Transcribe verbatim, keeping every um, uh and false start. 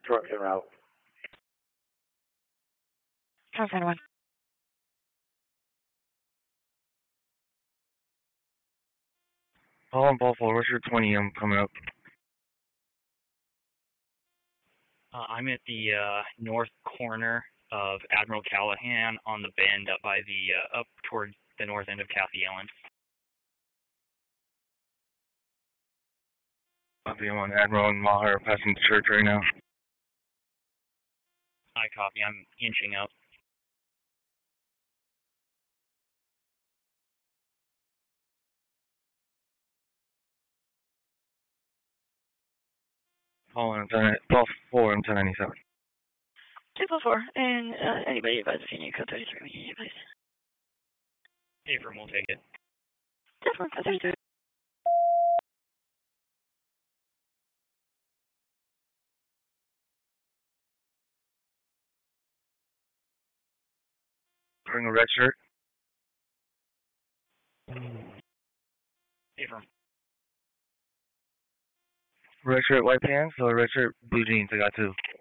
Truck en route. Contact one. Paul and Buffalo, Richard twenty, I'm coming up. Uh, I'm at the uh, north corner of Admiral Callahan on the bend up by the, uh, up towards the north end of Kathy Ellen. Copy, I'm on Admiral and Maher passing the church right now. I copy, I'm inching up. Paul, I'm ten, Paul four, I'm ten ninety-seven. two four four, and uh, anybody advise if you need code thirty-three when you need advice? Affirm, we'll take it. Definitely, code thirty-three. Bring a red shirt. Affirm. Red shirt, white pants, or red shirt, blue jeans, I got two.